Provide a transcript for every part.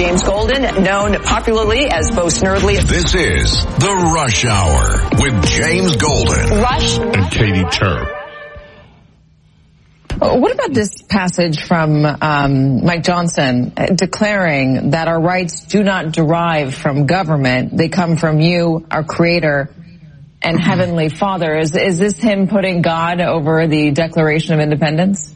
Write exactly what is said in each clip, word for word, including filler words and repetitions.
James Golden, known popularly as Bo Snerdley. This is The Rush Hour with James Golden. Rush. And Katie Turp. What about this passage from um, Mike Johnson uh, declaring that our rights do not derive from government, they come from you, our Creator, and Heavenly Father? Is, is this him putting God over the Declaration of Independence?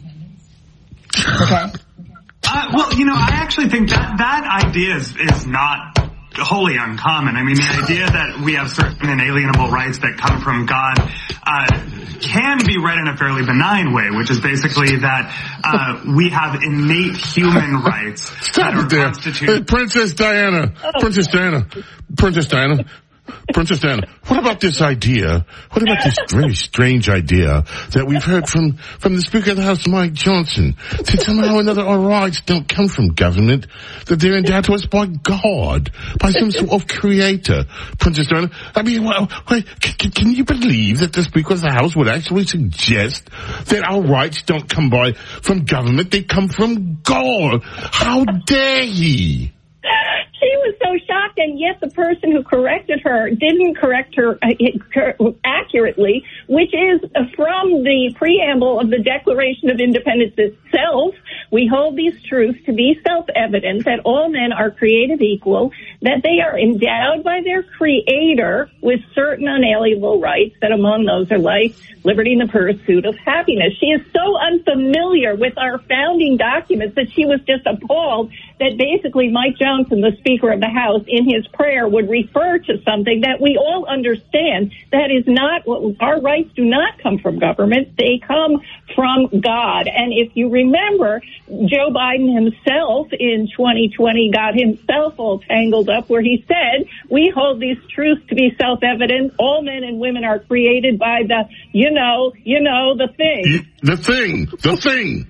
Okay. Uh, well, you know, I actually think that that idea is, is not wholly uncommon. I mean, the idea that we have certain inalienable rights that come from God uh, can be read in a fairly benign way, which is basically that uh, we have innate human rights. Stop that it there. constituted- Hey, Princess Diana. Princess Diana. Princess Diana. Princess Diana, what about this idea, what about this very strange idea that we've heard from, from the Speaker of the House, Mike Johnson, that somehow or another our rights don't come from government, that they're endowed to us by God, by some sort of creator? Princess Diana, I mean, well, wait, can, can you believe that the Speaker of the House would actually suggest that our rights don't come by from government, they come from God? How dare he? She was so shocked, and yet the person who corrected her didn't correct her uh, accurately, which is from the preamble of the Declaration of Independence itself. We hold these truths to be self-evident, that all men are created equal, that they are endowed by their Creator with certain unalienable rights, that among those are life, liberty, and the pursuit of happiness. She is so unfamiliar with our founding documents that she was just appalled that basically Mike Johnson, the Speaker of the House, in his prayer would refer to something that we all understand that is not, our rights do not come from government, they come from God. And if you remember, Joe Biden himself in twenty twenty got himself all tangled up where he said, we hold these truths to be self-evident, all men and women are created by the, you know, you know, the thing. The thing, the thing.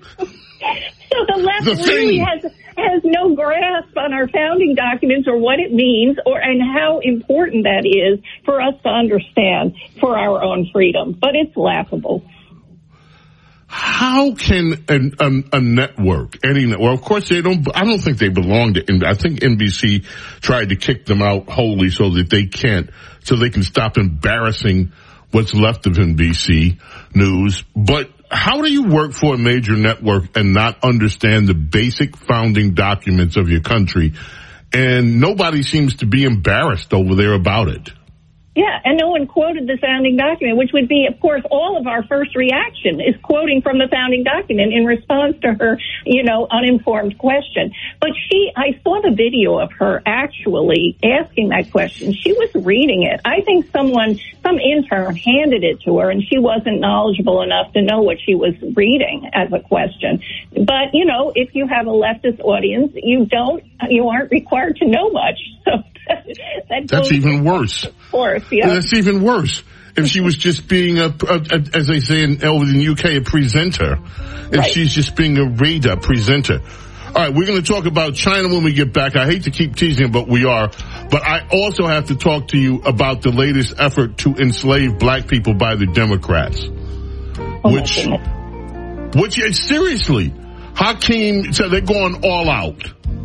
So the left The really thing. has has no grasp on our founding documents or what it means or and how important that is for us to understand for our own freedom. But it's laughable. How can an, um, a network, any network, of course they don't, I don't think they belong to, I think N B C tried to kick them out wholly so that they can't, so they can stop embarrassing what's left of N B C News. But how do you work for a major network and not understand the basic founding documents of your country? And nobody seems to be embarrassed over there about it. Yeah, and no one quoted the founding document, which would be, of course, all of our first reaction is quoting from the founding document in response to her, you know, uninformed question. But she, I saw the video of her actually asking that question. She was reading it. I think someone, some intern handed it to her, and she wasn't knowledgeable enough to know what she was reading as a question. But, you know, if you have a leftist audience, you don't, you aren't required to know much. So that That's even worse. Of course, yeah. That's even worse. If she was just being a, a, a as they say in over in the U K, a presenter. If Right. she's just being a radar presenter. All right, we're going to talk about China when we get back. I hate to keep teasing, but we are. But I also have to talk to you about the latest effort to enslave black people by the Democrats. Oh, which, which is seriously, Hakeem said they're going all out.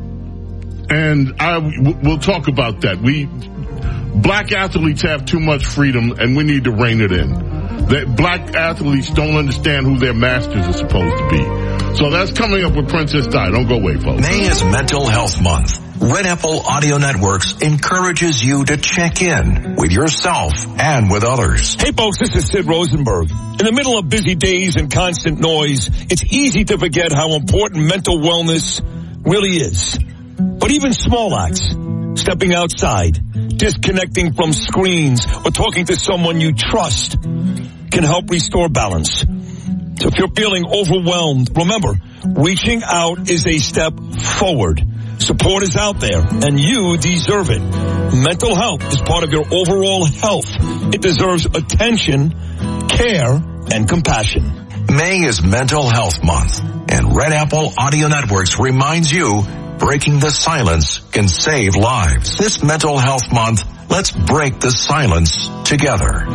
And I, we'll talk about that. We, black athletes have too much freedom and we need to rein it in. That black athletes don't understand who their masters are supposed to be. So that's coming up with Princess Di. Don't go away, folks. May is Mental Health Month. Red Apple Audio Networks encourages you to check in with yourself and with others. Hey folks, this is Sid Rosenberg. In the middle of busy days and constant noise, it's easy to forget how important mental wellness really is. But even small acts, stepping outside, disconnecting from screens, or talking to someone you trust can help restore balance. So if you're feeling overwhelmed, remember, reaching out is a step forward. Support is out there, and you deserve it. Mental health is part of your overall health. It deserves attention, care, and compassion. May is Mental Health Month, and Red Apple Audio Networks reminds you breaking the silence can save lives. This Mental Health Month, let's break the silence together.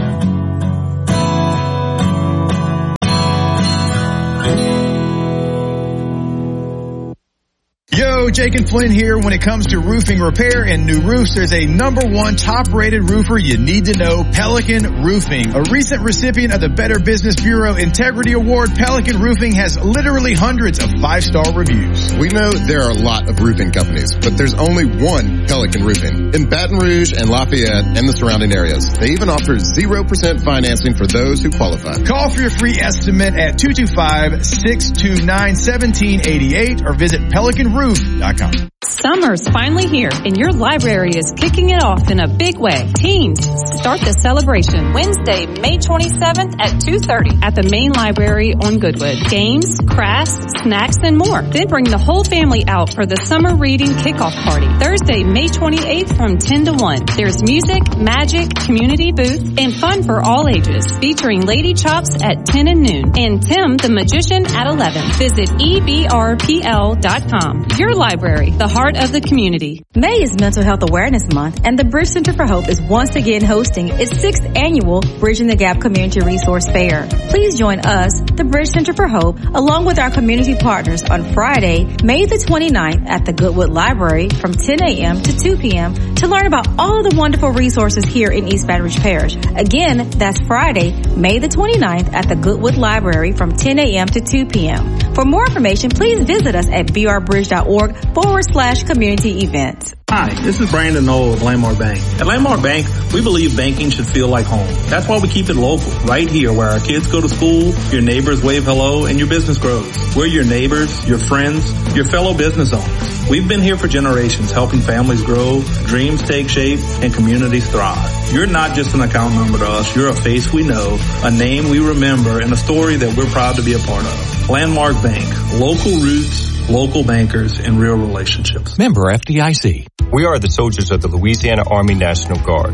Yo, Jake and Flynn here. When it comes to roofing repair and new roofs, there's a number one top-rated roofer you need to know, Pelican Roofing. A recent recipient of the Better Business Bureau Integrity Award, Pelican Roofing has literally hundreds of five-star reviews. We know there are a lot of roofing companies, but there's only one Pelican Roofing in Baton Rouge and Lafayette and the surrounding areas. They even offer zero percent financing for those who qualify. Call for your free estimate at two two five, six two nine, one seven eight eight or visit pelican roof dot com. Summer's finally here, and your library is kicking it off in a big way. Teens, start the celebration Wednesday, May twenty-seventh at two thirty at the main library on Goodwood. Games, crafts, snacks, and more. Then bring the whole family out for the summer reading kickoff party. Thursday, May twenty-eighth from ten to one. There's music, magic, community booths, and fun for all ages, featuring Lady Chops at ten and noon and Tim the Magician at eleven. Visit E B R P L dot com. Your library, the heart of the community. May is Mental Health Awareness Month, and the Bridge Center for Hope is once again hosting its sixth annual Bridging the Gap Community Resource Fair. Please join us, the Bridge Center for Hope, along with our community partners on Friday, May the twenty-ninth at the Goodwood Library from ten a.m. to two p.m. to learn about all the wonderful resources here in East Baton Rouge Parish. Again, that's Friday, May the twenty-ninth at the Goodwood Library from ten a.m. to two p.m. For more information, please visit us at b r bridge dot org forward slash community events. Hi, this is Brandon Knoll of Landmark Bank. At Landmark Bank, we believe banking should feel like home. That's why we keep it local, right here where our kids go to school, your neighbors wave hello, and your business grows. We're your neighbors, your friends, your fellow business owners. We've been here for generations, helping families grow, dreams take shape, and communities thrive. You're not just an account number to us. You're a face we know, a name we remember, and a story that we're proud to be a part of. Landmark Bank, local roots, local bankers, and real relationships. Member F D I C. We are the soldiers of the Louisiana Army National Guard.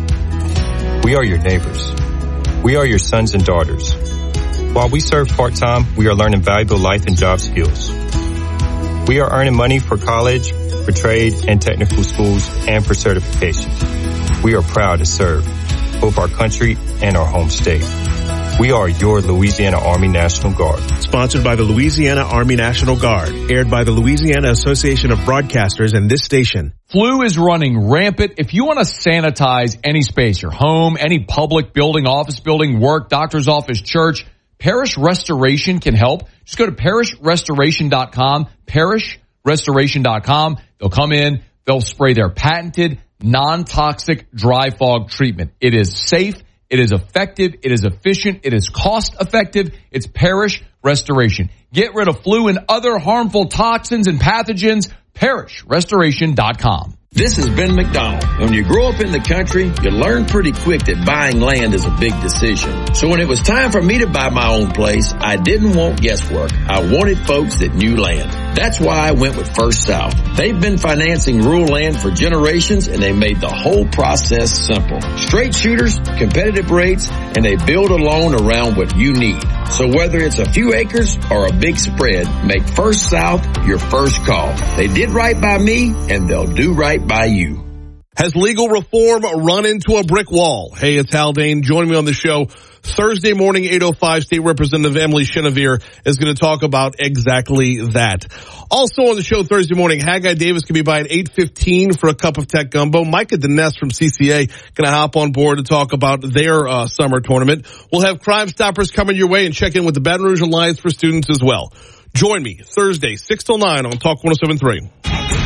We are your neighbors. We are your sons and daughters. While we serve part-time, we are learning valuable life and job skills. We are earning money for college, for trade and technical schools, and for certifications. We are proud to serve both our country and our home state. We are your Louisiana Army National Guard. Sponsored by the Louisiana Army National Guard. Aired by the Louisiana Association of Broadcasters and this station. Flu is running rampant. If you want to sanitize any space, your home, any public building, office building, work, doctor's office, church, Parish Restoration can help. Just go to parish restoration dot com, parish restoration dot com. They'll come in, they'll spray their patented non-toxic dry fog treatment. It is safe. It is effective. It is efficient. It is cost effective. It's Parish Restoration. Get rid of flu and other harmful toxins and pathogens. parish restoration dot com. This is Ben McDonald. When you grow up in the country, you learn pretty quick that buying land is a big decision. So when it was time for me to buy my own place, I didn't want guesswork. I wanted folks that knew land. That's why I went with First South. They've been financing rural land for generations, and they made the whole process simple. Straight shooters, competitive rates, and they build a loan around what you need. So whether it's a few acres or a big spread, make First South your first call. They did right by me, and they'll do right by you. Has legal reform run into a brick wall? Hey, it's Haldane. Join me on the show Thursday morning, eight oh five. State Representative Emily Chenevert is going to talk about exactly that. Also on the show Thursday morning, Haggai Davis can be by at eight fifteen for a cup of tech gumbo. Micah Dines from C C A going to hop on board to talk about their uh, summer tournament. We'll have Crime Stoppers coming your way and check in with the Baton Rouge Alliance for Students as well. Join me Thursday, six till nine on Talk one oh seven point three.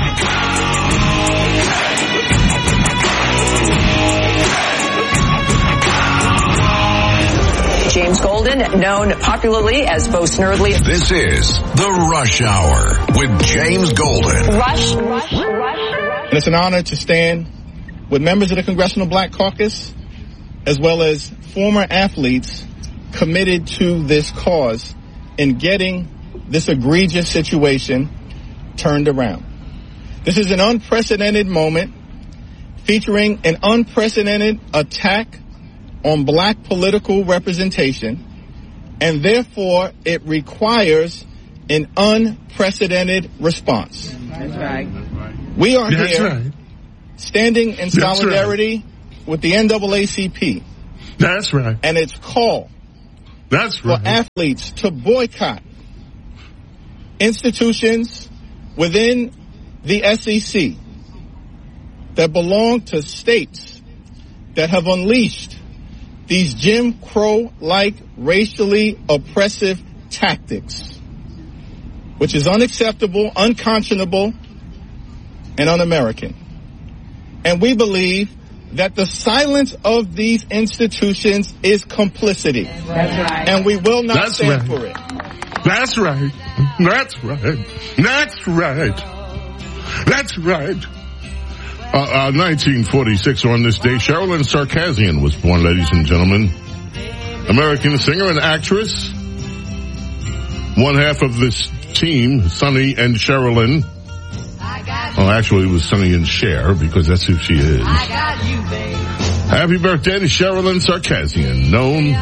James Golden, known popularly as Bo Snerdley. This is The Rush Hour with James Golden. Rush, rush, rush, rush. And it's an honor to stand with members of the Congressional Black Caucus, as well as former athletes committed to this cause in getting this egregious situation turned around. This is an unprecedented moment featuring an unprecedented attack on black political representation, and therefore it requires an unprecedented response. That's right. We are That's here right. standing in That's solidarity right. with the N double A C P. That's right. And its call That's for right. athletes to boycott institutions within the S E C that belong to states that have unleashed these Jim Crow-like racially oppressive tactics, which is unacceptable, unconscionable, and un-American. And we believe that the silence of these institutions is complicity. That's right. And we will not That's stand right. for it. That's right. That's right. That's right. That's right. Uh, uh, nineteen forty-six, on this day, Sherilyn Sarkisian was born, ladies and gentlemen. American singer and actress. One half of this team, Sonny and Sherilyn. Oh, actually, it was Sonny and Cher, because that's who she is. I got you, babe. Happy birthday to Sherilyn Sarkisian, known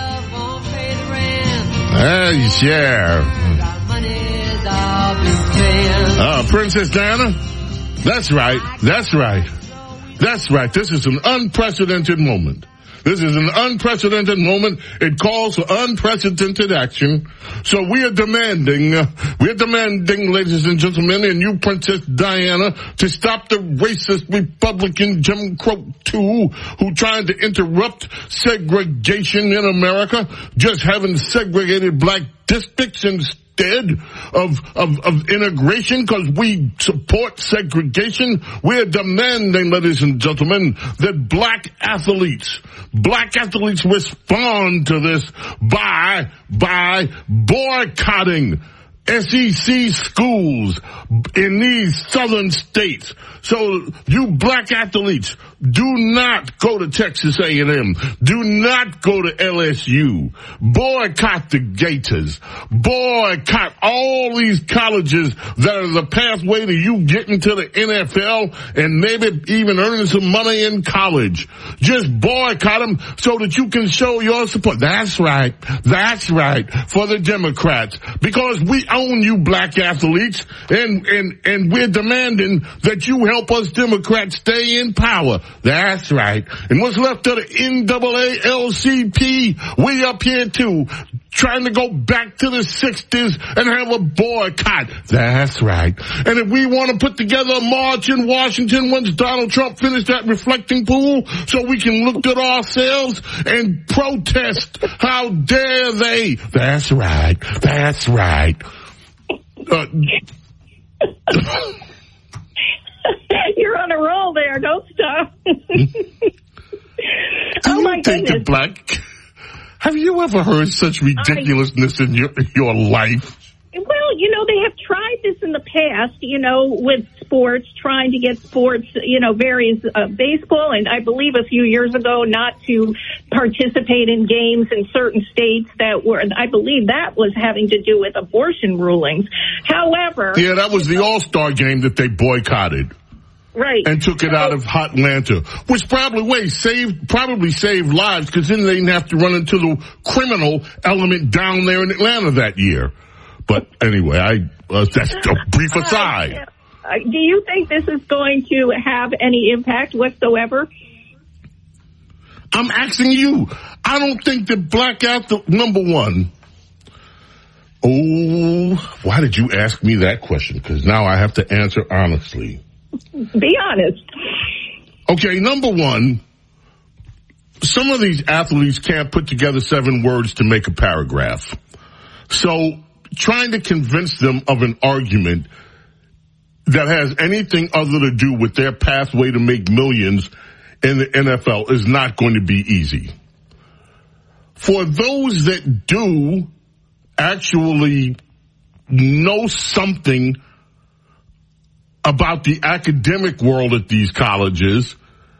as Cher. Uh, Princess Diana? That's right. That's right. That's right. This is an unprecedented moment. This is an unprecedented moment. It calls for unprecedented action. So we are demanding, uh, we are demanding, ladies and gentlemen, and you, Princess Diana, to stop the racist Republican Jim Crow two who tried to interrupt segregation in America, just having segregated black districts instead of, of, of integration, because we support segregation. We're demanding, ladies and gentlemen, that black athletes, black athletes respond to this by, by boycotting S E C schools in these southern states. So you black athletes, do not go to Texas A and M. Do not go to L S U. Boycott the Gators. Boycott all these colleges that are the pathway to you getting to the N F L and maybe even earning some money in college. Just boycott them so that you can show your support. That's right. That's right. For the Democrats. Because we own you black athletes, and, and, and we're demanding that you help us Democrats stay in power. That's right. And what's left of the N double A L C P, we up here too, trying to go back to the sixties and have a boycott. That's right. And if we want to put together a march in Washington once Donald Trump finished that reflecting pool, so we can look at ourselves and protest, how dare they? That's right. That's right. Uh, You're on a roll there. Don't stop. Oh my goodness. The black, have you ever heard such ridiculousness I, in your your life? Well, you know, they have tried this in the past, you know, with sports, trying to get sports, you know, various uh, baseball, and I believe a few years ago not to participate in games in certain states that were, I believe that was having to do with abortion rulings. However... Yeah, that was the All-Star game that they boycotted. Right. And took it out of Atlanta, which probably wait, saved, probably saved lives, because then they didn't have to run into the criminal element down there in Atlanta that year. But anyway, I uh, that's a brief aside. Uh, do you think this is going to have any impact whatsoever? I'm asking you. I don't think that black athlete, number one. Oh, why did you ask me that question? Because now I have to answer honestly. Be honest. Okay, number one, some of these athletes can't put together seven words to make a paragraph. So trying to convince them of an argument that has anything other to do with their pathway to make millions in the N F L is not going to be easy. For those that do actually know something about the academic world at these colleges,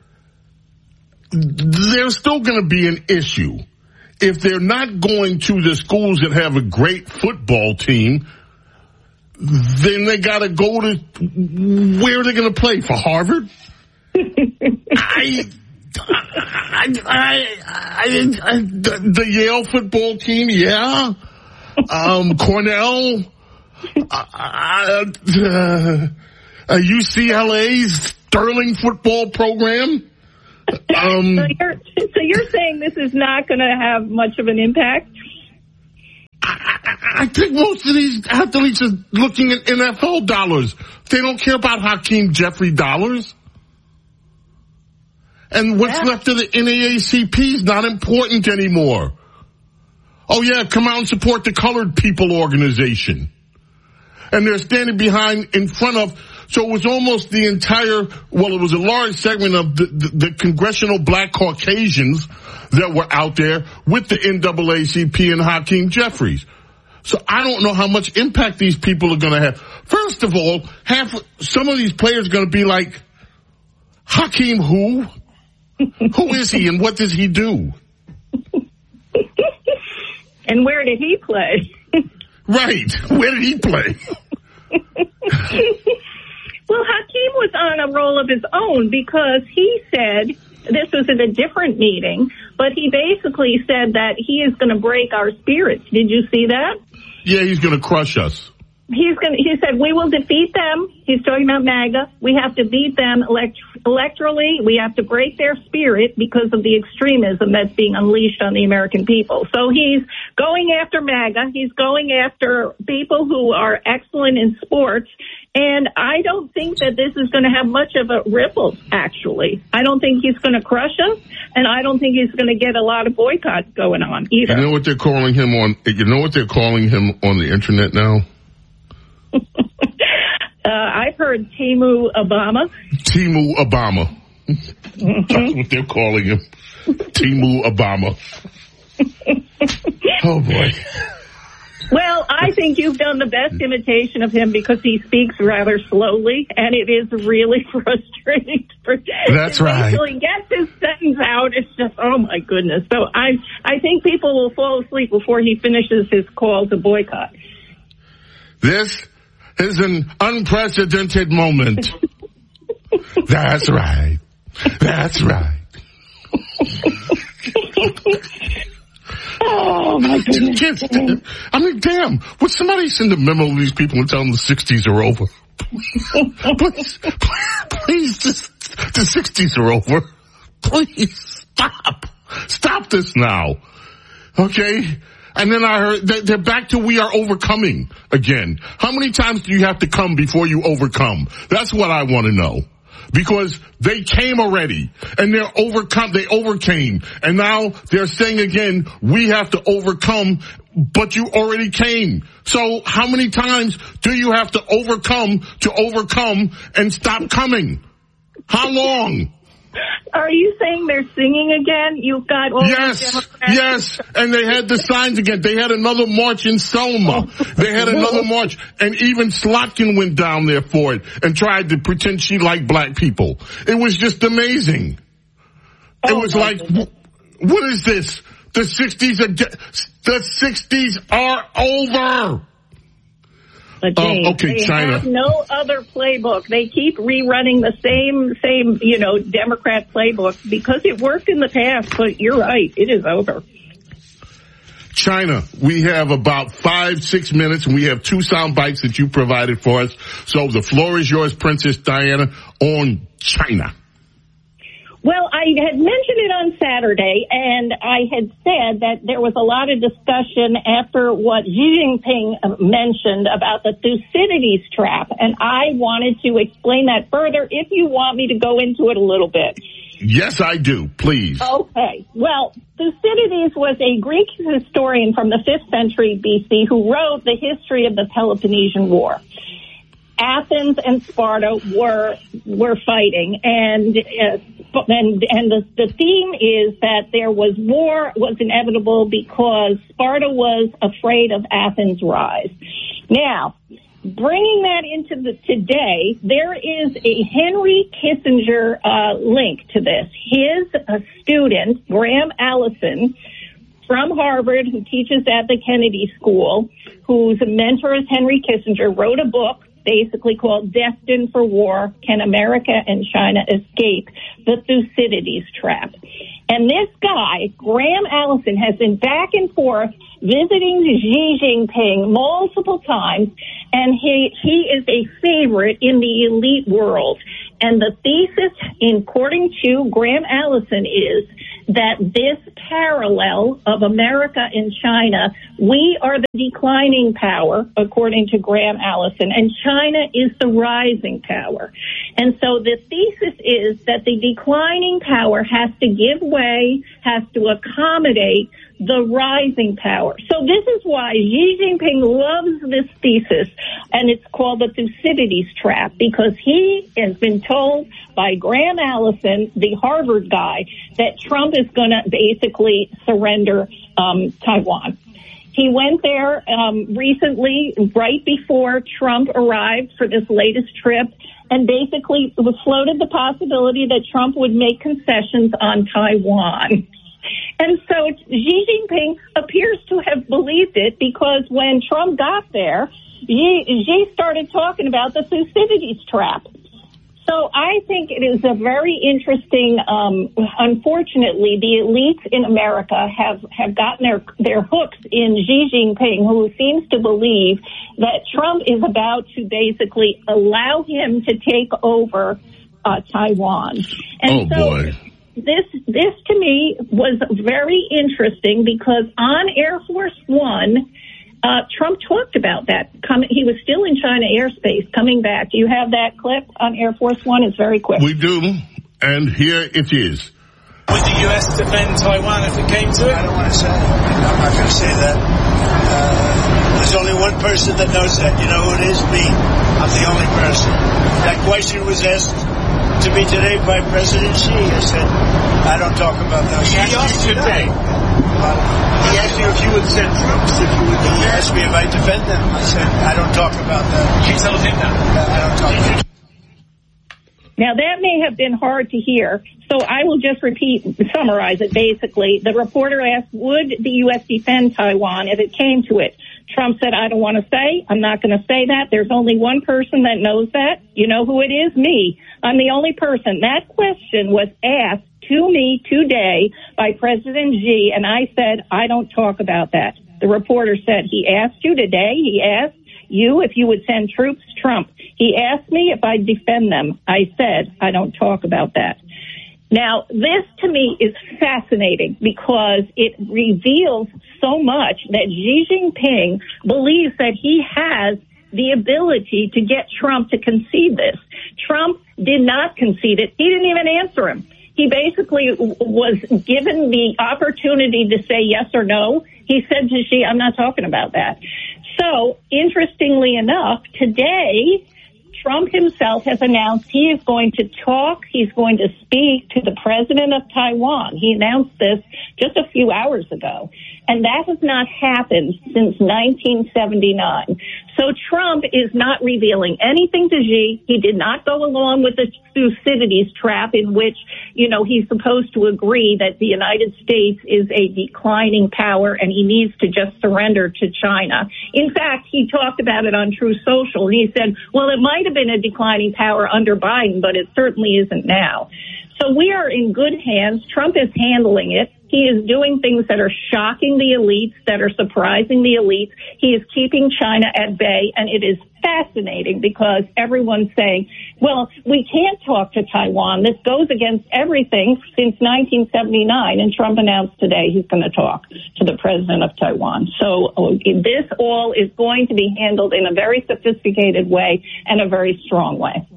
there's still going to be an issue. If they're not going to the schools that have a great football team, then they got to go to, where are they going to play? For Harvard? I, I, I, I, I, the, the Yale football team, yeah. Um, Cornell, uh, uh, uh, U C L A's Sterling football program. Um, so, you're, so you're saying this is not going to have much of an impact? I, I think most of these athletes are looking at N F L dollars. They don't care about Hakeem Jeffrey dollars. And what's yeah. left of the N double A C P is not important anymore. Oh yeah, come out and support the Colored People organization. And they're standing behind, in front of, so it was almost the entire, well, it was a large segment of the, the, the congressional black Caucasians that were out there with the N double A C P and Hakeem Jeffries. So I don't know how much impact these people are going to have. First of all, half, some of these players are going to be like, Hakeem who? Who is he and what does he do? And where did he play? Right. Where did he play? Well, Hakeem was on a roll of his own because he said, this was at a different meeting, but he basically said that he is going to break our spirits. Did you see that? Yeah, he's going to crush us. He's going. He said, we will defeat them. He's talking about MAGA. We have to beat them elect- electorally. We have to break their spirit because of the extremism that's being unleashed on the American people. So he's going after MAGA. He's going after people who are excellent in sports. And I don't think that this is going to have much of a ripple, actually. I don't think he's going to crush us, and I don't think he's going to get a lot of boycotts going on either. You know what they're calling him on, you know what they're calling him on the internet now? uh, I've heard Timu Obama. Timu Obama. Mm-hmm. That's what they're calling him. Timu Obama. Oh, boy. Well, I think you've done the best imitation of him because he speaks rather slowly, and it is really frustrating. For, That's right. Until he gets his sentence out, it's just, oh, my goodness. So I, I think people will fall asleep before he finishes his call to boycott. This is an unprecedented moment. That's right. That's right. Oh, my goodness. I mean, damn. Would somebody send a memo to these people and tell them the sixties are over? please, please, just, the sixties are over. Please, stop. Stop this now. Okay? And then I heard that they're back to we are overcoming again. How many times do you have to come before you overcome? That's what I want to know. Because they came already and they're overcome, they overcame. And now they're saying again, we have to overcome, but you already came. So how many times do you have to overcome to overcome and stop coming? How long? Are you saying they're singing again? You've got all yes, yes, and they had the signs again. They had another march in Selma. They had another march, and even Slotkin went down there for it and tried to pretend she liked black people. It was just amazing. It was like, what is this? The sixties are the sixties are over. But James, oh, okay, they China. have no other playbook. They keep rerunning the same, same, you know, Democrat playbook because it worked in the past. But you're right, it is over. China, we have about five, six minutes, and we have two sound bites that you provided for us. So the floor is yours, Princess Diana, on China. Well, I had mentioned it on Saturday, and I had said that there was a lot of discussion after what Xi Jinping mentioned about the Thucydides trap, and I wanted to explain that further if you want me to go into it a little bit. Yes, I do. Please. Okay. Well, Thucydides was a Greek historian from the fifth century B C who wrote the history of the Peloponnesian War. Athens and Sparta were were fighting, and uh, and and the, the theme is that there was war was inevitable because Sparta was afraid of Athens' rise. Now, bringing that into the today, there is a Henry Kissinger uh, link to this. His uh, student, Graham Allison, from Harvard, who teaches at the Kennedy School, whose mentor is Henry Kissinger, wrote a book basically called Destined for War, Can America and China Escape the Thucydides Trap? And this guy, Graham Allison, has been back and forth visiting Xi Jinping multiple times, and he, he is a favorite in the elite world. And the thesis, according to Graham Allison, is that this parallel of America and China, we are the declining power, according to Graham Allison, and China is the rising power. And so the thesis is that the declining power has to give way, has to accommodate the rising power. So this is why Xi Jinping loves this thesis, and it's called the Thucydides trap, because he has been told by Graham Allison, the Harvard guy, that Trump is going to basically surrender um, Taiwan. He went there um, recently, right before Trump arrived for this latest trip, and basically was floated the possibility that Trump would make concessions on Taiwan. And so Xi Jinping appears to have believed it, because when Trump got there, Xi, Xi started talking about the Thucydides trap. So I think it is a very interesting, um, unfortunately, the elites in America have, have gotten their, their hooks in Xi Jinping, who seems to believe that Trump is about to basically allow him to take over uh, Taiwan. And oh, so boy. This, this to me was very interesting, because on Air Force One, uh, Trump talked about that. Come, he was still in China airspace coming back. Do you have that clip on Air Force One? It's very quick. We do, and here it is. Would the U S defend Taiwan if it came to it? I don't want to say. I'm not going to say that. Uh, there's only one person that knows that. You know who it is? Me. I'm the only person. That question was asked to me today by President Xi. I said, I don't talk about that. He asked you today. He asked you if you would send troops, if you would. He asked me if I defend them. I said, I don't talk about that. You tell him that. I don't talk about that. Now, that may have been hard to hear, so I will just repeat, summarize it basically. The reporter asked, would the U S defend Taiwan if it came to it? Trump said, I don't want to say. I'm not going to say that. There's only one person that knows that. You know who it is? Me. I'm the only person. That question was asked to me today by President Xi, and I said, I don't talk about that. The reporter said, he asked you today, he asked you if you would send troops, Trump. He asked me if I'd defend them. I said, I don't talk about that. Now, this to me is fascinating, because it reveals so much that Xi Jinping believes that he has the ability to get Trump to concede this. Trump did not concede it. He didn't even answer him. He basically was given the opportunity to say yes or no. He said to Xi, I'm not talking about that. So, interestingly enough, today, Trump himself has announced he is going to talk, he's going to speak to the president of Taiwan. He announced this just a few hours ago. And that has not happened since nineteen seventy-nine. So Trump is not revealing anything to Xi. He did not go along with the Thucydides trap, in which, you know, he's supposed to agree that the United States is a declining power and he needs to just surrender to China. In fact, he talked about it on True Social. He said, well, it might have been a declining power under Biden, but it certainly isn't now. So we are in good hands. Trump is handling it. He is doing things that are shocking the elites, that are surprising the elites. He is keeping China at bay, and it is fascinating because everyone's saying, well, we can't talk to Taiwan. This goes against everything since nineteen seventy-nine, and Trump announced today he's going to talk to the president of Taiwan. So this all is going to be handled in a very sophisticated way and a very strong way.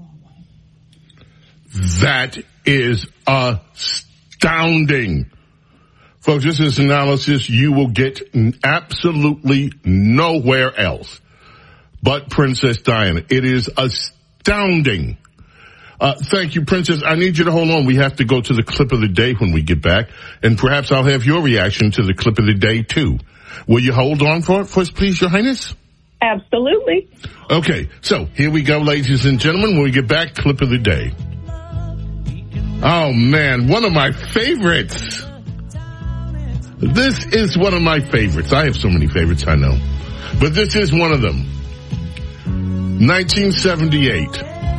That is astounding. Folks, this is analysis you will get absolutely nowhere else but Princess Diana. It is astounding. Uh, thank you, Princess. I need you to hold on. We have to go to the clip of the day when we get back, and perhaps I'll have your reaction to the clip of the day, too. Will you hold on for it for us, please, Your Highness? Absolutely. Okay, so here we go, ladies and gentlemen. When we get back, clip of the day. Oh, man, one of my favorites. This is one of my favorites. I have so many favorites, I know. But this is one of them. nineteen seventy-eight.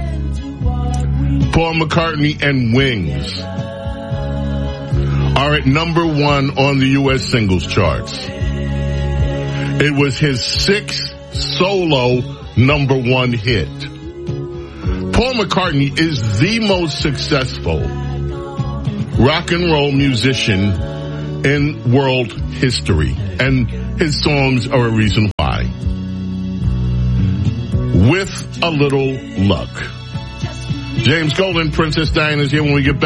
Paul McCartney and Wings are at number one on the U S singles charts. It was his sixth solo number one hit. Paul McCartney is the most successful rock and roll musician in world history. And his songs are a reason why. With a little luck. James Golden, Princess Diana's here when we get back.